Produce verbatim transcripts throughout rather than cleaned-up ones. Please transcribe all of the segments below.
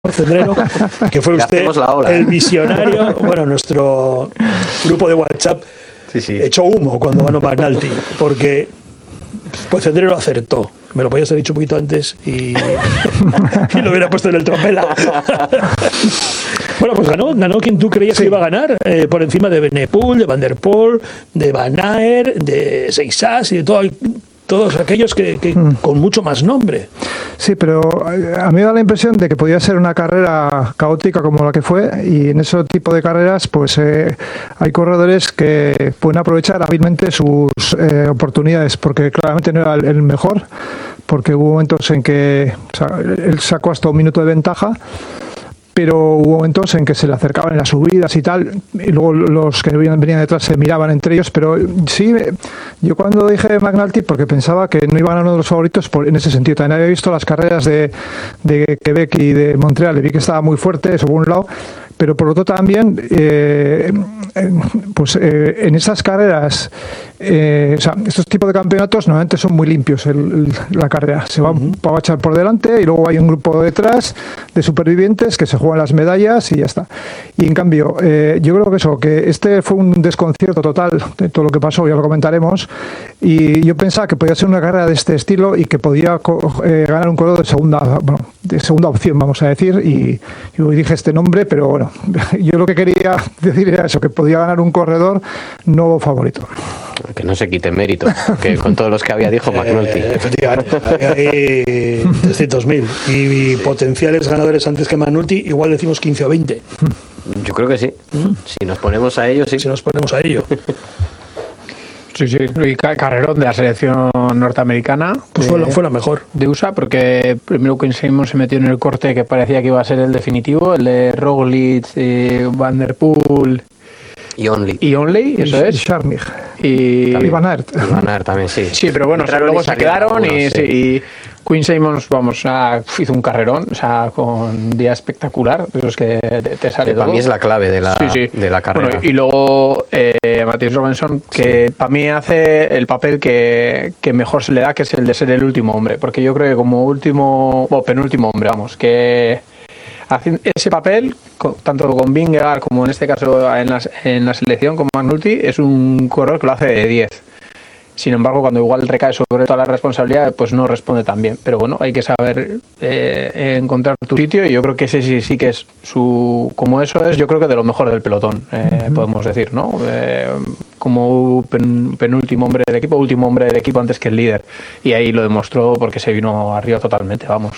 Cendrero, que fue usted el visionario. Bueno, nuestro grupo de WhatsApp sí, sí. echó humo cuando ganó McNulty, porque pues Cendrero acertó. Me lo podías haber dicho un poquito antes y, y lo hubiera puesto en el tropela. Bueno, pues ganó, ganó quien tú creías sí. que iba a ganar, eh, por encima de Benepool, de Van der Poel, de Van Aert, de Seixas y de todo, todos aquellos que, que mm. con mucho más nombre. Sí, pero a mí me da la impresión de que podía ser una carrera caótica como la que fue, y en ese tipo de carreras pues eh, hay corredores que pueden aprovechar hábilmente sus eh, oportunidades, porque claramente no era el, el mejor, porque hubo momentos en que o sea, él sacó hasta un minuto de ventaja, pero hubo momentos en que se le acercaban en las subidas y tal, y luego los que venían, venían detrás se miraban entre ellos, pero sí, yo cuando dije McNulty, porque pensaba que no iban a uno de los favoritos por, en ese sentido, también había visto las carreras de, de Quebec y de Montreal, y vi que estaba muy fuerte, eso por un lado, pero por otro también, eh, pues eh, en esas carreras, eh, o sea, estos tipos de campeonatos normalmente son muy limpios el, el, la carrera, se va uh-huh. a echar por delante y luego hay un grupo detrás de supervivientes que se juegan las medallas y ya está. Y en cambio, eh, yo creo que eso, que este fue un desconcierto total de todo lo que pasó, ya lo comentaremos, y yo pensaba que podía ser una carrera de este estilo y que podía eh, ganar un corredor de segunda, bueno, de segunda opción, vamos a decir, y yo dije este nombre, pero bueno, yo lo que quería decir era eso, que podía ganar un corredor no favorito. Que no se quite mérito, que con todos los que había dijo McNulty. Eh, efectivamente, había ahí trescientos mil y, y potenciales ganadores antes que McNulty, igual decimos quince o veinte. Yo creo que sí. ¿Mm? Si nos ponemos a ello, sí. Si nos ponemos a ello. Sí, sí, y carrerón de la selección norteamericana. Pues de, fue, la, fue la mejor. De U S A, porque primero Quinn Simmons se metió en el corte que parecía que iba a ser el definitivo, el de Roglic, eh, Van der Poel... Y Only. Y Only, eso es. Scharnig. Y, y Van Aert. Y Van Aert también, sí. Sí, pero bueno, luego se quedaron algunos, y, sí. y Quinn Simmons, vamos, a, hizo un carrerón, o sea, con un día espectacular, eso es que te, te sale todo. Para mí es la clave de la, sí, sí. De la carrera. Bueno, y luego eh, Mathias Robinson, que sí. para mí hace el papel que, que mejor se le da, que es el de ser el último hombre, porque yo creo que como último, o penúltimo hombre, vamos, que ese papel, tanto con Vingegaard como en este caso en la, en la selección con McNulty, es un corredor que lo hace de diez. Sin embargo, cuando igual recae sobre toda la responsabilidad, pues no responde tan bien. Pero bueno, hay que saber eh, encontrar tu sitio, y yo creo que ese sí, sí que es su... Como eso es, yo creo que de lo mejor del pelotón, eh, uh-huh. podemos decir, ¿no? Eh, como pen, penúltimo hombre del equipo, último hombre del equipo antes que el líder. Y ahí lo demostró porque se vino arriba totalmente, vamos.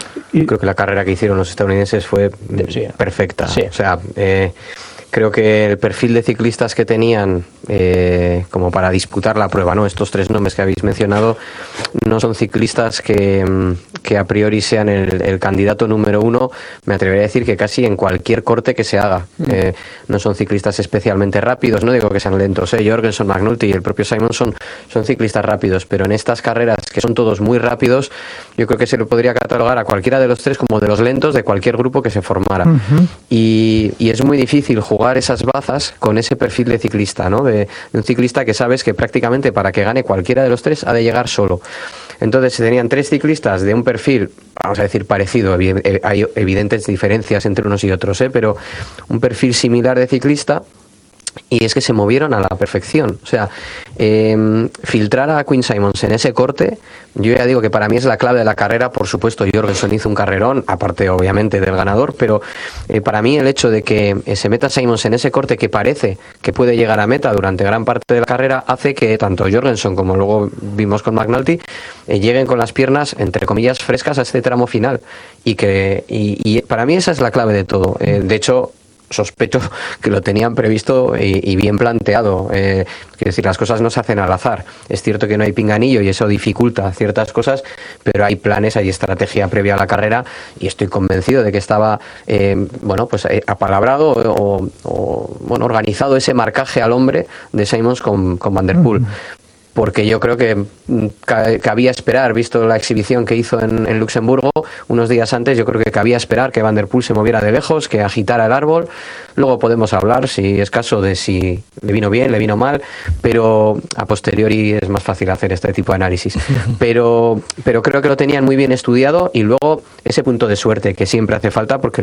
Y creo que la carrera que hicieron los estadounidenses fue sí. perfecta. Sí. O sea, eh, creo que el perfil de ciclistas que tenían eh, como para disputar la prueba, ¿no? Estos tres nombres que habéis mencionado no son ciclistas que, que a priori sean el, el candidato número uno. Me atrevería a decir que casi en cualquier corte que se haga. Mm. Eh, no son ciclistas especialmente rápidos, no digo que sean lentos, ¿eh? Jorgenson, McNulty y el propio Simon son, son ciclistas rápidos, pero en estas carreras que son todos muy rápidos, yo creo que se lo podría catalogar a cualquiera de los tres como de los lentos de cualquier grupo que se formara. Uh-huh. y, y es muy difícil jugar esas bazas con ese perfil de ciclista, ¿no? De, de un ciclista que sabes que prácticamente para que gane cualquiera de los tres ha de llegar solo. Entonces se tenían tres ciclistas de un perfil, vamos a decir parecido, hay evidentes diferencias entre unos y otros, ¿eh? Pero un perfil similar de ciclista. Y es que se movieron a la perfección. O sea, eh, filtrar a Quinn Simmons en ese corte, yo ya digo que para mí es la clave de la carrera. Por supuesto, Jorgenson hizo un carrerón, aparte obviamente del ganador, pero eh, para mí el hecho de que eh, se meta Simmons en ese corte que parece que puede llegar a meta durante gran parte de la carrera, hace que tanto Jorgenson como luego vimos con McNulty eh, lleguen con las piernas, entre comillas, frescas a este tramo final. Y que y, y para mí esa es la clave de todo. Eh, de hecho, sospecho que lo tenían previsto y, y bien planteado. Eh, quiero decir, las cosas no se hacen al azar. Es cierto que no hay pinganillo y eso dificulta ciertas cosas, pero hay planes, hay estrategia previa a la carrera, y estoy convencido de que estaba eh, bueno, pues eh, apalabrado o, o bueno, organizado ese marcaje al hombre de Simmons con, con Van der Poel. porque yo creo que cabía esperar, visto la exhibición que hizo en, en Luxemburgo unos días antes, yo creo que cabía esperar que Van der Poel se moviera de lejos, que agitara el árbol. Luego podemos hablar, si es caso, de si le vino bien, le vino mal, pero a posteriori es más fácil hacer este tipo de análisis. Pero, pero creo que lo tenían muy bien estudiado, y luego ese punto de suerte que siempre hace falta, porque